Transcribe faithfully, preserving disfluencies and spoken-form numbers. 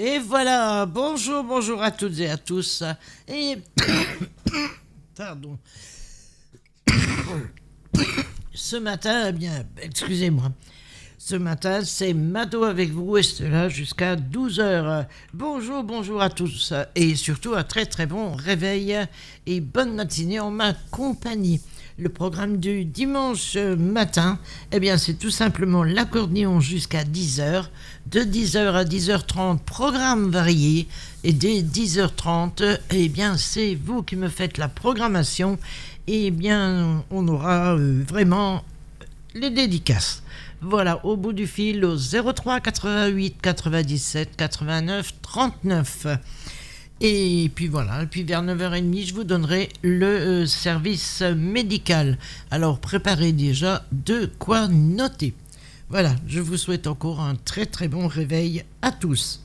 Et voilà, bonjour, bonjour à toutes et à tous. Et pardon. Ce matin, eh bien, excusez-moi. Ce matin, c'est Mado avec vous et cela jusqu'à douze heures. Bonjour, bonjour à tous et surtout un très très bon réveil et bonne matinée en ma compagnie. Le programme du dimanche matin, eh bien, c'est tout simplement l'accordéon jusqu'à dix heures. De dix heures à dix heures trente, programme varié. Et dès dix heures trente, eh bien, c'est vous qui me faites la programmation. Et eh bien, on aura euh, vraiment les dédicaces. Voilà, au bout du fil, au zéro trois quatre-vingt-huit quatre-vingt-dix-sept quatre-vingt-neuf trente-neuf. Et puis voilà, et puis vers neuf heures trente, je vous donnerai le euh, service médical. Alors préparez déjà de quoi noter. Voilà, je vous souhaite encore un très très bon réveil à tous.